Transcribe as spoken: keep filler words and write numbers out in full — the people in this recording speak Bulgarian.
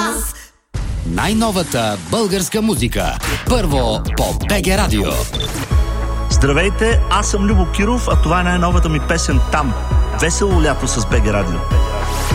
нас. Най-новата българска музика. Първо по БГ Радио. Здравейте, аз съм Любо Киров, а това е най-новата ми песен "Там". Весело лято с БГ Радио.